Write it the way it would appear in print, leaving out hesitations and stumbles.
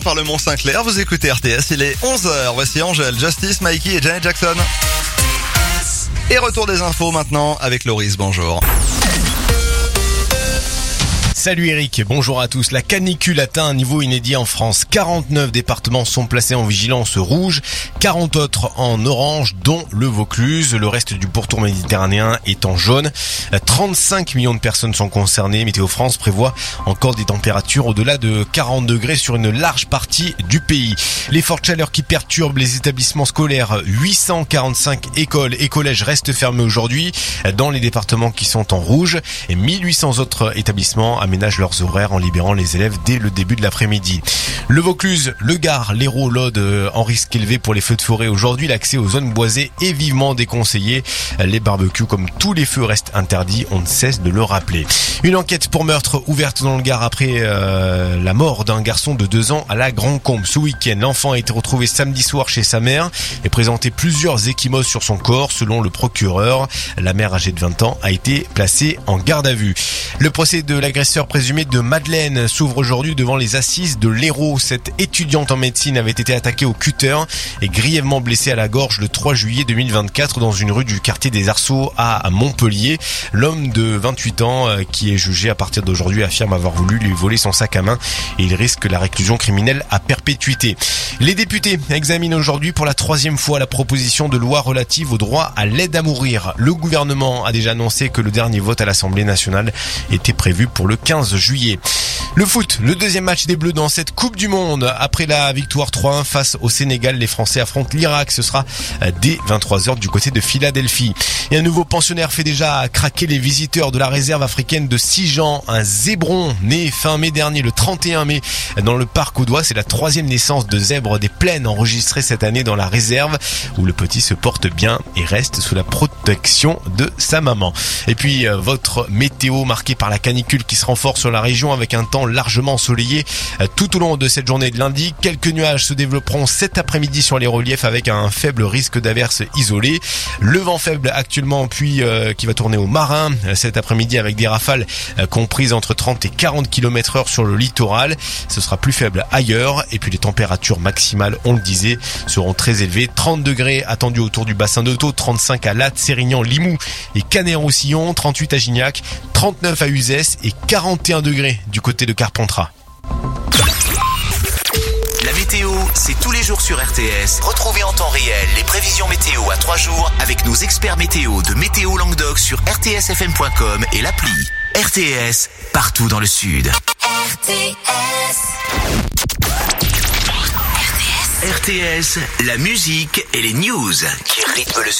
Par le Mont-Saint-Clair, vous écoutez RTS, il est 11h. Voici Angèle, Justice, Mikey et Janet Jackson. Et retour des infos maintenant avec Loris, bonjour. Salut Eric, bonjour à tous. La canicule atteint un niveau inédit en France. 49 départements sont placés en vigilance rouge, 40 autres en orange, dont le Vaucluse. Le reste du pourtour méditerranéen est en jaune. 35 millions de personnes sont concernées. Météo France prévoit encore des températures au-delà de 40 degrés sur une large partie du pays. Les fortes chaleurs qui perturbent les établissements scolaires, 845 écoles et collèges restent fermés aujourd'hui dans les départements qui sont en rouge et 1800 autres établissements aménagent leurs horaires en libérant les élèves dès le début de l'après-midi. Le Vaucluse, le Gard, l'Hérault, l'Aude en risque élevé pour les feux de forêt aujourd'hui. L'accès aux zones boisées est vivement déconseillé. Les barbecues, comme tous les feux, restent interdits. On ne cesse de le rappeler. Une enquête pour meurtre ouverte dans le Gard après la mort d'un garçon de 2 ans à la Grand-Combe. Ce week-end, l'enfant a été retrouvé samedi soir chez sa mère et présenté plusieurs ecchymoses sur son corps. Selon le procureur, la mère âgée de 20 ans a été placée en garde à vue. Le procès de l'agresseur présumé de Madeleine s'ouvre aujourd'hui devant les assises de l'Hérault. Cette étudiante en médecine avait été attaquée au cutter et grièvement blessée à la gorge le 3 juillet 2024 dans une rue du quartier des Arceaux à Montpellier. L'homme de 28 ans qui est jugé à partir d'aujourd'hui affirme avoir voulu lui voler son sac à main et il risque la réclusion criminelle à perpétuité. Les députés examinent aujourd'hui pour la 3e fois la proposition de loi relative au droit à l'aide à mourir. Le gouvernement a déjà annoncé que le dernier vote à l'Assemblée nationale était prévu pour le 15 juillet. Le foot, le deuxième match des Bleus dans cette Coupe du Monde. Après la victoire 3-1 face au Sénégal, les Français affrontent l'Irak. Ce sera dès 23h du côté de Philadelphie. Et un nouveau pensionnaire fait déjà craquer les visiteurs de la réserve africaine de Sijan. Un zébron né fin mai dernier, le 31 mai, dans le parc audois. C'est la 3e naissance de zèbre des plaines enregistrée cette année dans la réserve, où le petit se porte bien et reste sous la protection de sa maman. Et puis votre météo marquée par la canicule qui se renforce sur la région avec un temps largement ensoleillé tout au long de cette journée de lundi. Quelques nuages se développeront cet après-midi sur les reliefs avec un faible risque d'averses isolées. Le vent faible actuellement puis qui va tourner au marin cet après-midi avec des rafales comprises entre 30 et 40 km/h sur le littoral. Ce sera plus faible ailleurs et puis les températures maximales, on le disait, seront très élevées. 30 degrés attendus autour du bassin d'Auto, 35 à Latte, Sérignan, Limoux et Canet-en-Roussillon, 38 à Gignac, 39 à Uzès et 41 degrés du côté de Carpentras. La météo, c'est tous les jours sur RTS. Retrouvez en temps réel les prévisions météo à 3 jours avec nos experts météo de Météo Languedoc sur rtsfm.com et l'appli. RTS, partout dans le Sud. RTS, la musique et les news qui rythment le Sud.